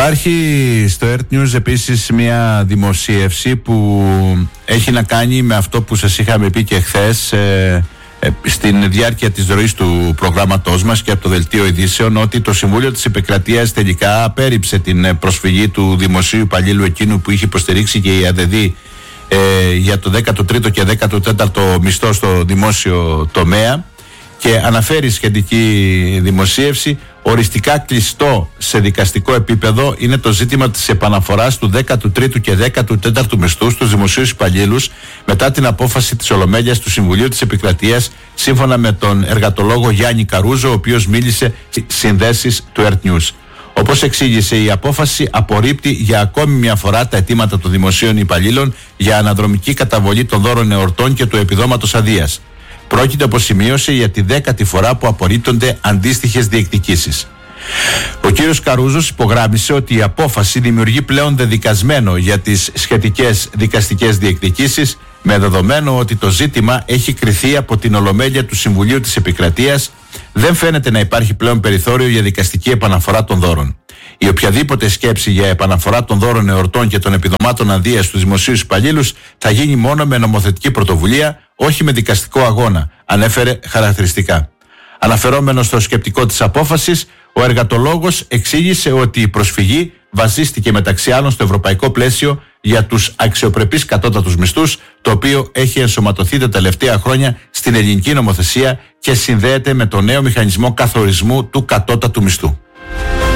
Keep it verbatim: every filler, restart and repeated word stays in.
Υπάρχει στο Earth News επίσης μια δημοσίευση που έχει να κάνει με αυτό που σας είχαμε πει και χθες ε, ε, στην διάρκεια της ροής του προγράμματός μας και από το Δελτίο Ειδήσεων, ότι το Συμβούλιο της Επικρατείας τελικά απέρριψε την προσφυγή του δημοσίου υπαλλήλου εκείνου που είχε υποστηρίξει και η ΑΔΔ ε, για το δέκατο τρίτο και δέκατο τέταρτο μισθό στο δημόσιο τομέα, και αναφέρει σχετική δημοσίευση: οριστικά κλειστό σε δικαστικό επίπεδο είναι το ζήτημα της επαναφοράς του δέκατου τρίτου και δέκατου τέταρτου μισθού στους δημοσίους υπαλλήλους μετά την απόφαση της Ολομέλειας του Συμβουλίου της Επικρατείας, σύμφωνα με τον εργατολόγο Γιάννη Καρούζο, ο οποίος μίλησε στις συνδέσεις του Earth News. Όπως εξήγησε, η απόφαση απορρίπτει για ακόμη μια φορά τα αιτήματα των δημοσίων υπαλλήλων για αναδρομική καταβολή των δώρων εορτών και του επιδόματος αδείας. Πρόκειται, όπως σημείωσε, για τη δέκατη φορά που απορρίπτονται αντίστοιχες διεκδικήσεις. Ο κύριος Καρούζος υπογράμμισε ότι η απόφαση δημιουργεί πλέον δεδικασμένο για τις σχετικές δικαστικές διεκδικήσεις, με δεδομένο ότι το ζήτημα έχει κριθεί από την Ολομέλεια του Συμβουλίου της Επικρατείας. Δεν φαίνεται να υπάρχει πλέον περιθώριο για δικαστική επαναφορά των δώρων. Η οποιαδήποτε σκέψη για επαναφορά των δώρων εορτών και των επιδομάτων αδείας στους δημοσίους υπαλλήλους θα γίνει μόνο με νομοθετική πρωτοβουλία, όχι με δικαστικό αγώνα, ανέφερε χαρακτηριστικά. Αναφερόμενο στο σκεπτικό της απόφασης, ο εργατολόγος εξήγησε ότι η προσφυγή βασίστηκε μεταξύ άλλων στο ευρωπαϊκό πλαίσιο για τους αξιοπρεπείς κατώτατους μισθούς, το οποίο έχει ενσωματωθεί τα τελευταία χρόνια στην ελληνική νομοθεσία και συνδέεται με το νέο μηχανισμό καθορισμού του κατώτατου μισθού.